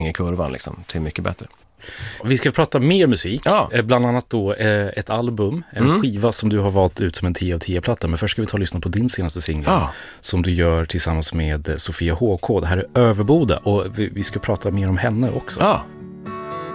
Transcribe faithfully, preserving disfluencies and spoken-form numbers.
i kurvan liksom, till mycket bättre. Vi ska prata mer musik, ja. bland annat då ett album, en mm. skiva som du har valt ut som en tio av tio-platta. Men först ska vi ta och lyssna på din senaste singel ja. som du gör tillsammans med Sofia H K. Det här är Överboda och vi, vi ska prata mer om henne också. Ja,